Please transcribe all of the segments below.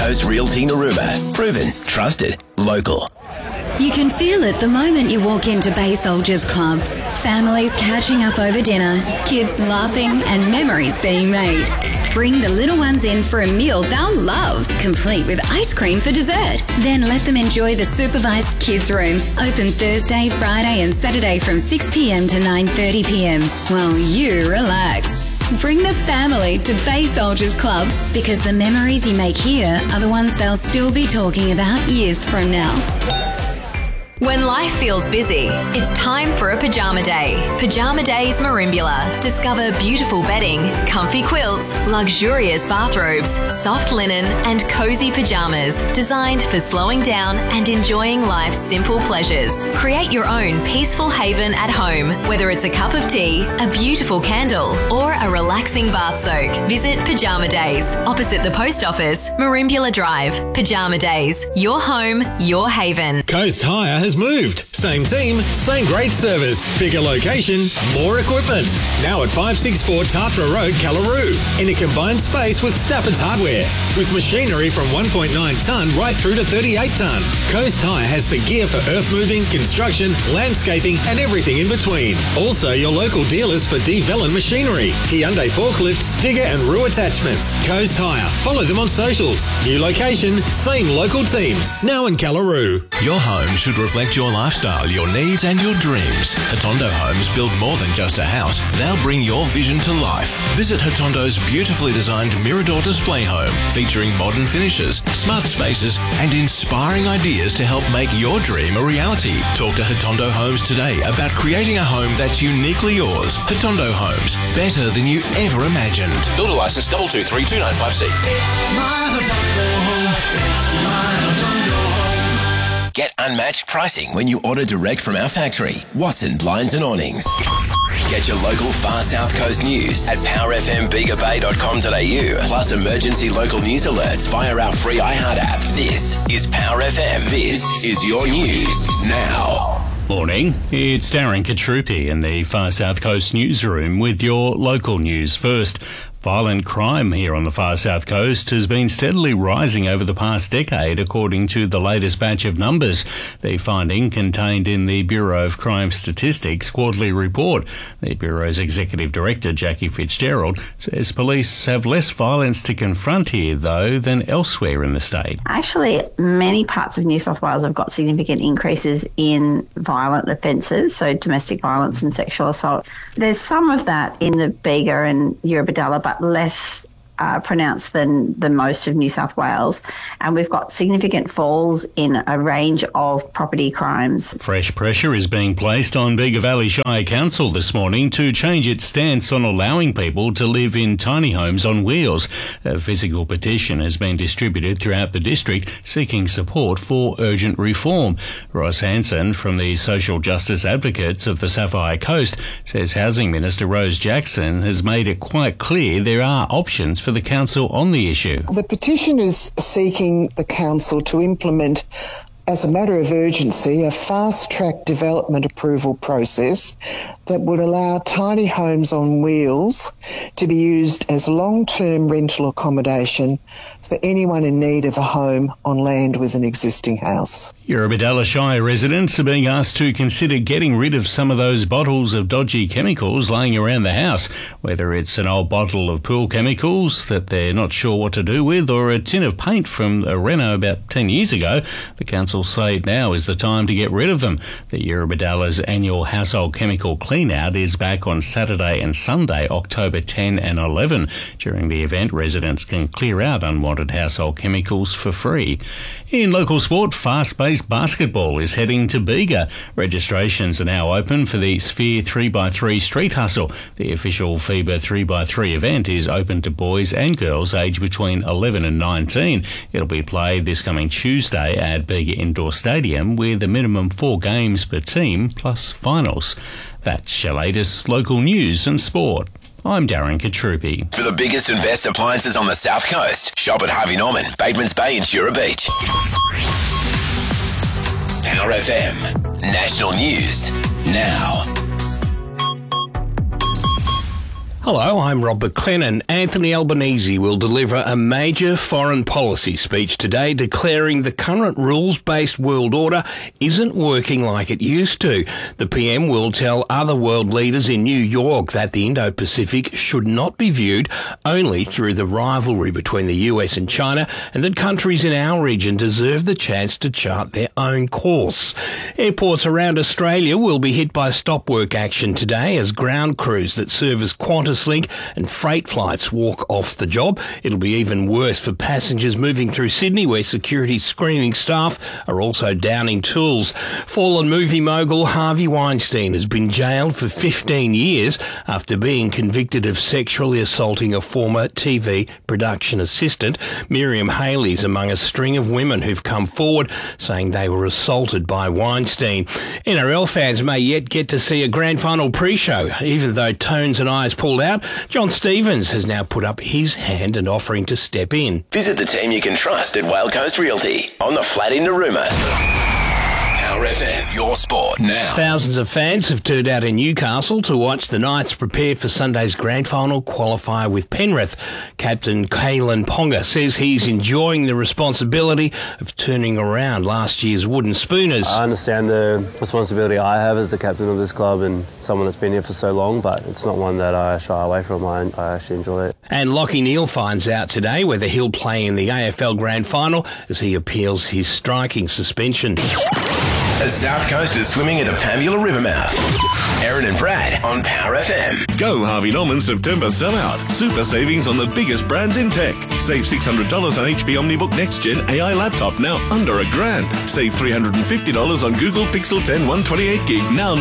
Coast Realty Narooma. Proven, trusted, local. You can feel it the moment you walk into Bay Soldiers Club. Families catching up over dinner, kids laughing, and memories being made. Bring the little ones in for a meal they'll love, complete with ice cream for dessert. Then let them enjoy the supervised kids room. Open Thursday, Friday and Saturday from 6 p.m. to 9:30 p.m. while you relax. Bring the family to Bay Soldiers Club because the memories you make here are the ones they'll still be talking about years from now. When life feels busy, it's time for a pajama day. Pajama Days Merimbula. Discover beautiful bedding, comfy quilts, luxurious bathrobes, soft linen and cozy pajamas designed for slowing down and enjoying life's simple pleasures. Create your own peaceful haven at home, whether it's a cup of tea, a beautiful candle or a relaxing bath soak. Visit Pajama Days, opposite the post office, Merimbula Drive. Pajama Days, your home, your haven. Coast Hire has moved. Same team, same great service. Bigger location, more equipment. Now at 564 Tartra Road, Callaroo. In a combined space with Stappers Hardware. With machinery from 1.9 tonne right through to 38 tonne. Coast Hire has the gear for earth moving, construction, landscaping and everything in between. Also your local dealers for Devellin machinery. Hyundai forklifts, digger and roo attachments. Coast Hire. Follow them on socials. New location, same local team. Now in Callaroo. Your home should reflect your lifestyle, your needs and your dreams. Hatondo Homes build more than just a house. They'll bring your vision to life. Visit Hatondo's beautifully designed Mirador display home, featuring modern finishes, smart spaces and inspiring ideas to help make your dream a reality. Talk to Hatondo Homes today about creating a home that's uniquely yours. Hatondo Homes, better than you ever imagined. Builder license 2232956. It's my Hatondo home. It's my Hatondo home. Get unmatched pricing when you order direct from our factory. Watson Blinds and Awnings. Get your local Far South Coast news at powerfmbigabay.com.au, plus emergency local news alerts via our free iHeart app. This is Power FM. This is your news now. Morning, it's Darren Katrupi in the Far South Coast newsroom with your local news first. Violent crime here on the Far South Coast has been steadily rising over the past decade, according to the latest batch of numbers. The finding contained in the Bureau of Crime Statistics quarterly report. The Bureau's Executive Director, Jackie Fitzgerald, says police have less violence to confront here, though, than elsewhere in the state. Actually, many parts of New South Wales have got significant increases in violent offences, so domestic violence and sexual assault. There's some of that in the Bega and Eurobodalla, but less pronounced than most of New South Wales. And we've got significant falls in a range of property crimes. Fresh pressure is being placed on Bega Valley Shire Council this morning to change its stance on allowing people to live in tiny homes on wheels. A physical petition has been distributed throughout the district seeking support for urgent reform. Ross Hanson from the Social Justice Advocates of the Sapphire Coast says Housing Minister Rose Jackson has made it quite clear there are options for the council on the issue. The petition is seeking the council to implement, as a matter of urgency, a fast-track development approval process that would allow tiny homes on wheels to be used as long-term rental accommodation for anyone in need of a home on land with an existing house. Eurobodalla Shire residents are being asked to consider getting rid of some of those bottles of dodgy chemicals laying around the house, whether it's an old bottle of pool chemicals that they're not sure what to do with or a tin of paint from a reno about 10 years ago. The council say now is the time to get rid of them. The Eurobodalla's annual household chemical clean-out is back on Saturday and Sunday, October 10 and 11. During the event, residents can clear out unwanted household chemicals for free. In local sport, fast-paced basketball is heading to Bega. Registrations are now open for the Sphere 3x3 Street Hustle. The official FIBA 3x3 event is open to boys and girls aged between 11 and 19. It'll be played this coming Tuesday at Bega Indoor Stadium with a minimum 4 games per team plus finals. That's your latest local news and sport. I'm Darren Katrupi. For the biggest and best appliances on the South Coast, shop at Harvey Norman, Batemans Bay and Shura Beach. Power FM, national news, now. Hello, I'm Rob McLennan. Anthony Albanese will deliver a major foreign policy speech today declaring the current rules-based world order isn't working like it used to. The PM will tell other world leaders in New York that the Indo-Pacific should not be viewed only through the rivalry between the US and China, and that countries in our region deserve the chance to chart their own course. Airports around Australia will be hit by stop work action today as ground crews that serve as Qantas Link and freight flights walk off the job. It'll be even worse for passengers moving through Sydney, where security screening staff are also downing tools. Fallen movie mogul Harvey Weinstein has been jailed for 15 years after being convicted of sexually assaulting a former TV production assistant. Miriam Haley's among a string of women who've come forward saying they were assaulted by Weinstein. NRL fans may yet get to see a grand final pre-show, even though Tones and Eyes pulled out. John Stevens has now put up his hand and offering to step in. Visit the team you can trust at Whale Coast Realty on the flat in Narooma. Power FM, your sport now. Thousands of fans have turned out in Newcastle to watch the Knights prepare for Sunday's grand final qualifier with Penrith. Captain Kalen Ponga says he's enjoying the responsibility of turning around last year's wooden spooners. I understand the responsibility I have as the captain of this club and someone that's been here for so long, but it's not one that I shy away from. I actually enjoy it. And Lockie Neal finds out today whether he'll play in the AFL grand final as he appeals his striking suspension. The South Coast is swimming at the Pambula River mouth. Aaron and Brad on Power FM. Go Harvey Norman September sellout. Super savings on the biggest brands in tech. Save $600 on HP OmniBook Next Gen AI laptop, now under $1,000. Save $350 on Google Pixel 10 128GB, now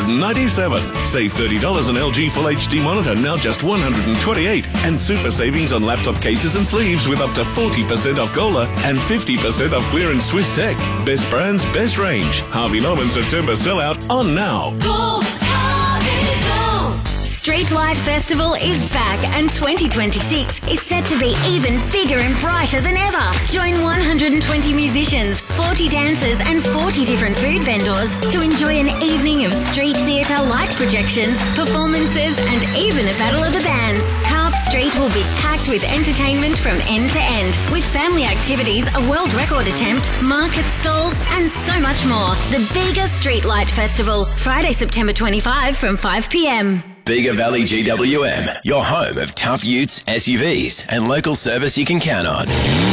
$997. Save $30 on LG Full HD monitor, now just $128. And super savings on laptop cases and sleeves with up to 40% off Gola and 50% off clearance Swiss Tech. Best brands, best range. Harvey Norman September sellout on now. Go, Harvey, go! Streetlight Festival is back and 2026 is set to be even bigger and brighter than ever. Join 120 musicians, 40 dancers and 40 different food vendors to enjoy an evening of street theatre, light projections, performances and even a battle of the bands. Carp Street will be packed with entertainment from end to end, with family activities, a world record attempt, market stalls and so much more. The Bega Streetlight Festival, Friday, September 25 from 5 p.m. Bega Valley GWM, your home of tough utes, SUVs, and local service you can count on.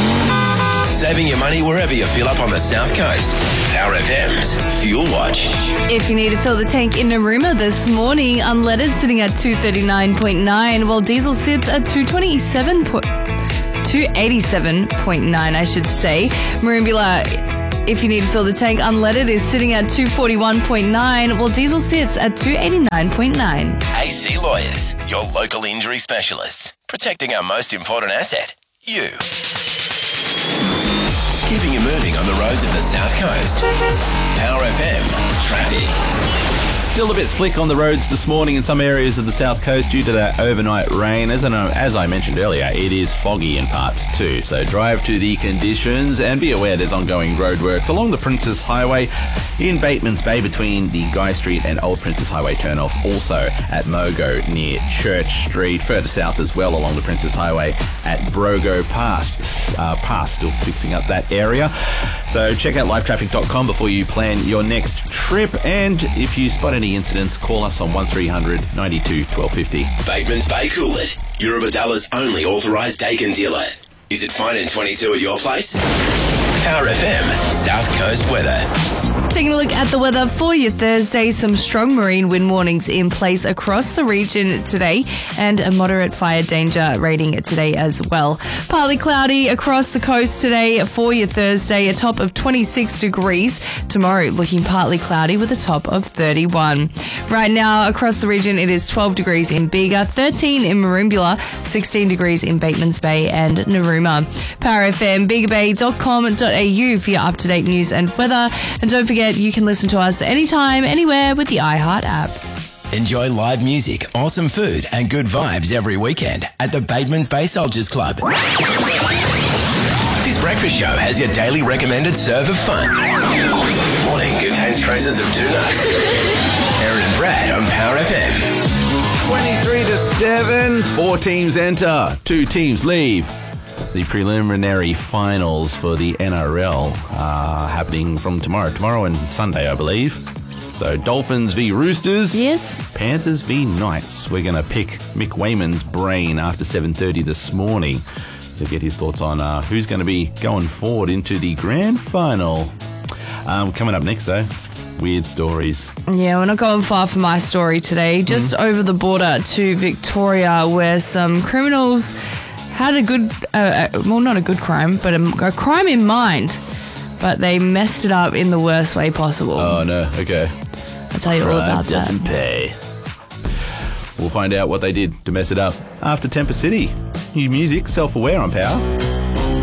Saving your money wherever you fill up on the South Coast. Power FM's Fuel Watch. If you need to fill the tank in Narooma this morning, unleaded sitting at 239.9, while diesel sits at 287.9, I should say. Merimbula, if you need to fill the tank, unleaded is sitting at 241.9, while diesel sits at 289.9. AC Lawyers, your local injury specialists. Protecting our most important asset, you. Keeping you moving on the roads of the South Coast. Power FM Traffic. Still a bit slick on the roads this morning in some areas of the South Coast due to that overnight rain. As I mentioned earlier, it is foggy in parts too, so drive to the conditions and be aware there's ongoing roadworks along the Princess Highway in Batemans Bay between the Guy Street and Old Princess Highway turnoffs, also at Mogo near Church Street, further south as well along the Princess Highway at Brogo Pass, still fixing up that area. So check out livetraffic.com before you plan your next trip, and if you spot any incidents, call us on 1300 92 1250. Batemans Bay Coolett, Eurobadalla's only authorised Dakin dealer. Is it fine in 22 at your place? Power FM South Coast weather. Taking a look at the weather for your Thursday, some strong marine wind warnings in place across the region today and a moderate fire danger rating today as well. Partly cloudy across the coast today for your Thursday, a top of 26 degrees. Tomorrow looking partly cloudy with a top of 31. Right now across the region it is 12 degrees in Bega, 13 in Merimbula, 16 degrees in Batemans Bay and Narooma. Power FM, begabay.com.au for your up-to-date news and weather. And don't forget, you can listen to us anytime, anywhere with the iHeart app. Enjoy live music, awesome food and good vibes every weekend at the Batemans Bay Soldiers Club. This breakfast show has your daily recommended serve of fun. Morning contains traces of tuna. Aaron and Brad on Power FM. 23-7. 4 teams enter, 2 teams leave. The preliminary finals for the NRL are happening from tomorrow and Sunday, I believe. So Dolphins v Roosters. Yes. Panthers v Knights. We're going to pick Mick Wayman's brain after 7:30 this morning to get his thoughts on who's going to be going forward into the grand final. Coming up next, though, weird stories. Yeah, we're not going far from my story today. Just over the border to Victoria, where some criminals had a good, well, not a good crime, but a crime in mind, but they messed it up in the worst way possible. Oh, no. Okay. I'll tell you all about that. Doesn't pay. We'll find out what they did to mess it up after Temper City. New music, Self-Aware on Power.